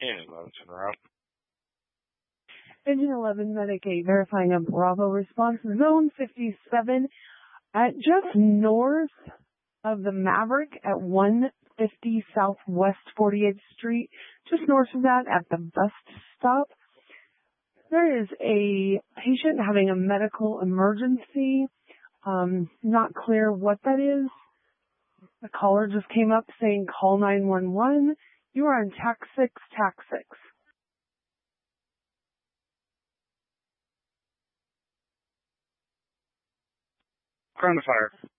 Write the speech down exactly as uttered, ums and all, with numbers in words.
And Levinson route. Engine eleven, Medic eight, verifying a Bravo response. Zone fifty-seven at just north of the Maverick at one fifty Southwest forty-eighth Street. Just north of that at the bus stop. There is a patient having a medical emergency. Um, not clear what that is. The caller just came up saying call nine one one. You are on TAC six, TAC six. Ground to fire.